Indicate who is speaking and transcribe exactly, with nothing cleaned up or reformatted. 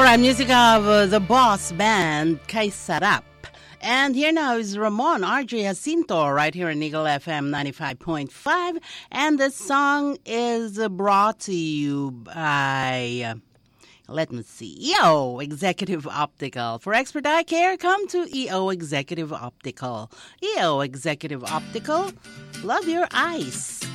Speaker 1: right, music of uh, the Boss Band, Kay Sarap. And here now is Ramon R J Jacinto right here in Eagle F M ninety-five point five. And the song is uh, brought to you by, uh, let me see, E O Executive Optical. For expert eye care, come to E O Executive Optical. E O Executive Optical, love your eyes.